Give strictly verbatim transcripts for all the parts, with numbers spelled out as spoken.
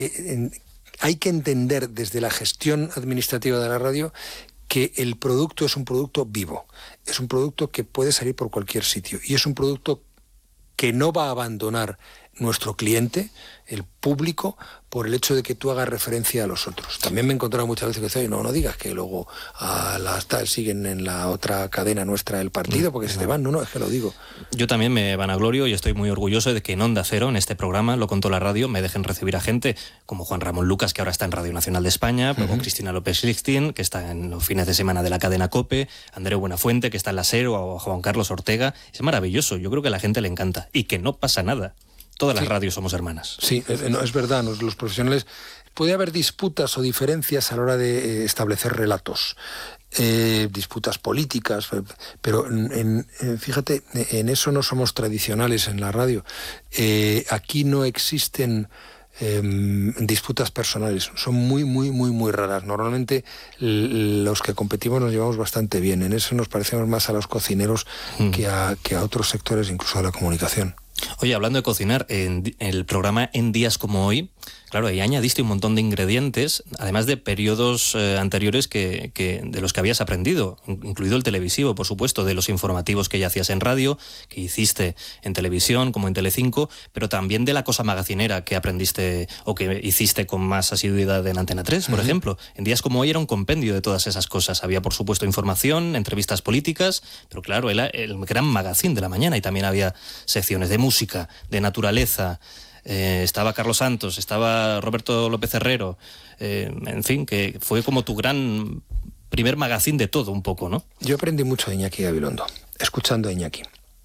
hay que entender desde la gestión administrativa de la radio que el producto es un producto vivo, es un producto que puede salir por cualquier sitio y es un producto que no va a abandonar nuestro cliente, el público, por el hecho de que tú hagas referencia a los otros. También me he encontrado muchas veces que dicen, no, no digas que luego a las tal siguen en la otra cadena nuestra del partido porque no. se te van. No, no, es que lo digo. Yo también me vanaglorio y estoy muy orgulloso de que en Onda Cero, en este programa, lo contó la radio, me dejen recibir a gente como Juan Ramón Lucas, que ahora está en Radio Nacional de España, uh-huh. como Cristina López-Lixtin, que está en los fines de semana de la cadena COPE, Andreu Buenafuente, que está en la SER, o Juan Carlos Ortega. Es maravilloso, yo creo que a la gente le encanta y que no pasa nada. Todas las sí. radios somos hermanas. Sí, es, no, es verdad, los, los profesionales... Puede haber disputas o diferencias a la hora de eh, establecer relatos, eh, disputas políticas, pero en, en, fíjate, en eso no somos tradicionales en la radio. Eh, aquí no existen eh, disputas personales, son muy, muy, muy, muy raras. Normalmente l- los que competimos nos llevamos bastante bien, en eso nos parecemos más a los cocineros mm. que, a, que a otros sectores, incluso a la comunicación. Oye, hablando de cocinar, en el programa En Días Como Hoy, claro, ahí añadiste un montón de ingredientes, además de periodos eh, anteriores que, que de los que habías aprendido, incluido el televisivo, por supuesto, de los informativos que ya hacías en radio, que hiciste en televisión, como en Telecinco, pero también de la cosa magacinera que aprendiste o que hiciste con más asiduidad en Antena tres, por uh-huh. ejemplo. En Días Como Hoy era un compendio de todas esas cosas. Había, por supuesto, información, entrevistas políticas, pero claro, era el gran magazín de la mañana y también había secciones de música, de naturaleza. Eh, estaba Carlos Santos, estaba Roberto López Herrero, eh, en fin, que fue como tu gran primer magazín de todo un poco, ¿no? Yo aprendí mucho de Iñaki Gabilondo, escuchando a Iñaki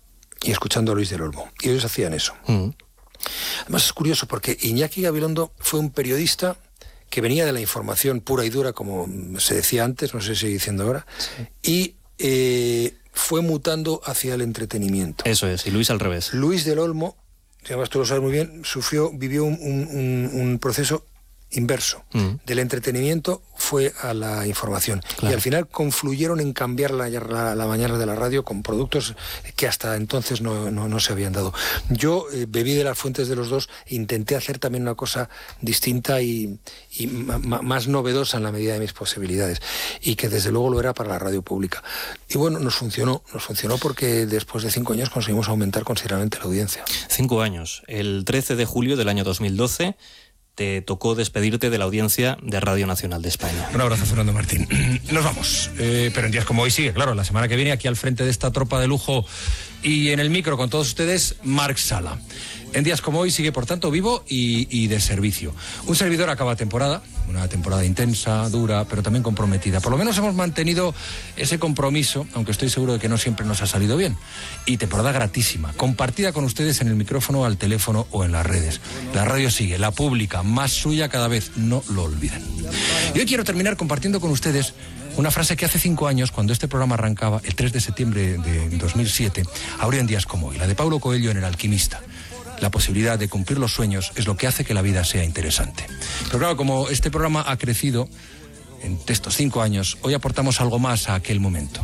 y escuchando a Luis del Olmo, y ellos hacían eso. Mm. Además es curioso porque Iñaki Gabilondo fue un periodista que venía de la información pura y dura, como se decía antes, no sé si sigue diciendo ahora, sí. y eh, fue mutando hacia el entretenimiento. Eso es, y Luis al revés. Luis del Olmo, además tú lo sabes muy bien, sufrió, vivió un, un, un proceso inverso. Mm. Del entretenimiento fue a la información. Claro. Y al final confluyeron en cambiar la, la, la mañana de la radio con productos que hasta entonces no, no, no se habían dado. Yo eh, bebí de las fuentes de los dos e intenté hacer también una cosa distinta y, y m- más novedosa en la medida de mis posibilidades. Y que desde luego lo era para la radio pública. Y bueno, nos funcionó. Nos funcionó porque después de cinco años conseguimos aumentar considerablemente la audiencia. Cinco años. El trece de julio del año dos mil doce... te tocó despedirte de la audiencia de Radio Nacional de España. Un abrazo, Fernando Martín. Nos vamos. Eh, pero en días como hoy sigue, claro, la semana que viene aquí al frente de esta tropa de lujo y en el micro con todos ustedes, Marc Sala. En días como hoy sigue, por tanto, vivo y, y de servicio. Un servidor acaba temporada, una temporada intensa, dura, pero también comprometida. Por lo menos hemos mantenido ese compromiso, aunque estoy seguro de que no siempre nos ha salido bien. Y temporada gratísima, compartida con ustedes en el micrófono, al teléfono o en las redes. La radio sigue, la pública, más suya cada vez, no lo olviden. Y hoy quiero terminar compartiendo con ustedes una frase que hace cinco años, cuando este programa arrancaba, el tres de septiembre de dos mil siete, abrió En Días Como Hoy, la de Paulo Coelho en El Alquimista. La posibilidad de cumplir los sueños es lo que hace que la vida sea interesante. Pero claro, como este programa ha crecido en estos cinco años, hoy aportamos algo más a aquel momento.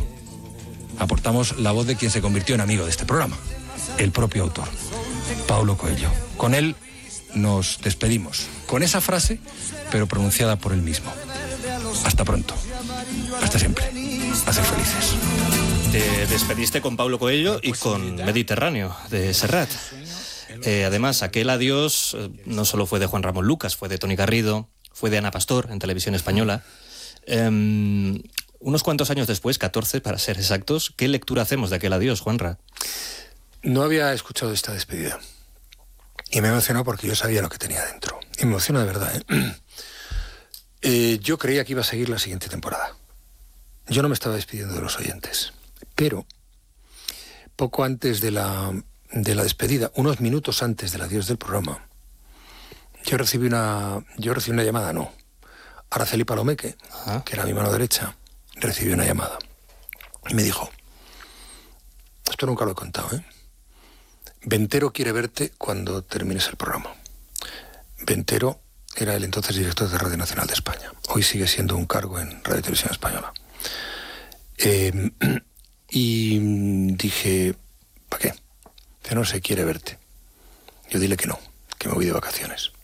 Aportamos la voz de quien se convirtió en amigo de este programa, el propio autor, Paulo Coelho. Con él nos despedimos, con esa frase, pero pronunciada por él mismo. Hasta pronto. Hasta siempre. A ser felices. Te despediste con Paulo Coelho y con Mediterráneo, de Serrat. Eh, además, aquel adiós eh, no solo fue de Juan Ramón Lucas, fue de Toni Garrido, fue de Ana Pastor en Televisión Española. Eh, unos cuantos años después, catorce para ser exactos, ¿qué lectura hacemos de aquel adiós, Juanra? No había escuchado esta despedida y me emocionó porque yo sabía lo que tenía dentro. Y me emociona de verdad, ¿eh? Eh, yo creía que iba a seguir la siguiente temporada. Yo no me estaba despidiendo de los oyentes, pero poco antes de la... de la despedida, unos minutos antes del adiós del programa, yo recibí una yo recibí una llamada, no. Araceli Palomeque, Ajá. que era mi mano derecha, recibió una llamada y me dijo, esto nunca lo he contado, ¿eh? Ventero quiere verte cuando termines el programa. Ventero era el entonces director de Radio Nacional de España. Hoy sigue siendo un cargo en Radio y Televisión Española. Eh, y dije, ¿para qué? Que no se quiere verte. Yo dile que no, que me voy de vacaciones.